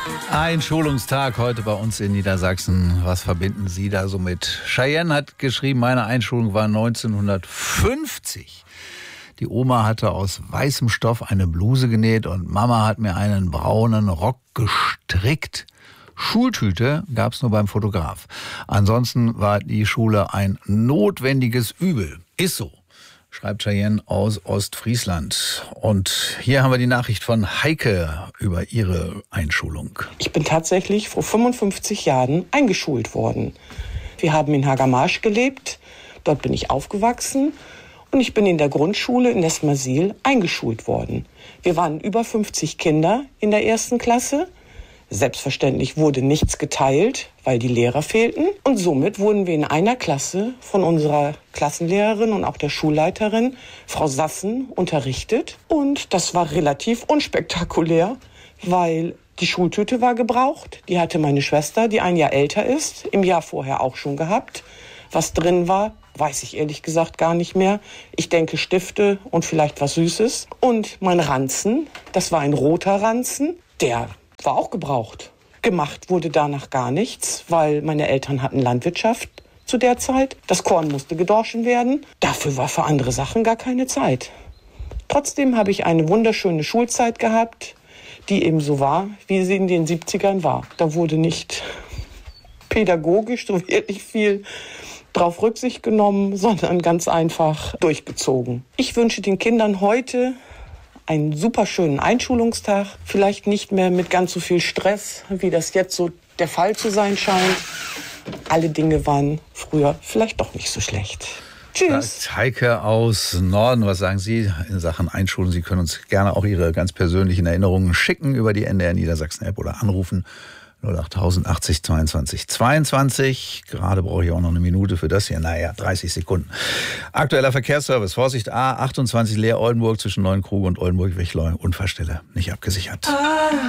Ein Schulungstag heute bei uns in Niedersachsen. Was verbinden Sie da so mit? Cheyenne hat geschrieben, meine Einschulung war 1950. Die Oma hatte aus weißem Stoff eine Bluse genäht und Mama hat mir einen braunen Rock gestrickt. Schultüte gab's nur beim Fotograf. Ansonsten war die Schule ein notwendiges Übel. Ist so, schreibt Cheyenne aus Ostfriesland. Und hier haben wir die Nachricht von Heike über ihre Einschulung. Ich bin tatsächlich vor 55 Jahren eingeschult worden. Wir haben in Hagermarsch gelebt, dort bin ich aufgewachsen und ich bin in der Grundschule in Lesmasil eingeschult worden. Wir waren über 50 Kinder in der ersten Klasse. Selbstverständlich wurde nichts geteilt, weil die Lehrer fehlten. Und somit wurden wir in einer Klasse von unserer Klassenlehrerin und auch der Schulleiterin, Frau Sassen, unterrichtet. Und das war relativ unspektakulär, weil die Schultüte war gebraucht. Die hatte meine Schwester, die ein Jahr älter ist, im Jahr vorher auch schon gehabt. Was drin war, weiß ich ehrlich gesagt gar nicht mehr. Ich denke Stifte und vielleicht was Süßes. Und mein Ranzen, das war ein roter Ranzen, der war auch gebraucht. Gemacht wurde danach gar nichts, weil meine Eltern hatten Landwirtschaft zu der Zeit. Das Korn musste gedorschen werden. Dafür war für andere Sachen gar keine Zeit. Trotzdem habe ich eine wunderschöne Schulzeit gehabt, die eben so war, wie sie in den 70ern war. Da wurde nicht pädagogisch so wirklich viel drauf Rücksicht genommen, sondern ganz einfach durchgezogen. Ich wünsche den Kindern heute einen super schönen Einschulungstag. Vielleicht nicht mehr mit ganz so viel Stress, wie das jetzt so der Fall zu sein scheint. Alle Dinge waren früher vielleicht doch nicht so schlecht. Tschüss. Sagt Heike aus Norden. Was sagen Sie in Sachen Einschulung? Sie können uns gerne auch Ihre ganz persönlichen Erinnerungen schicken über die NDR Niedersachsen App oder anrufen 08000 80 22 22. Gerade brauche ich auch noch eine Minute für das hier. 30 Sekunden. Aktueller Verkehrsservice. Vorsicht, A28 Leer Oldenburg zwischen Neuenkruge und Oldenburg-Wechleu. Unfallstelle nicht abgesichert.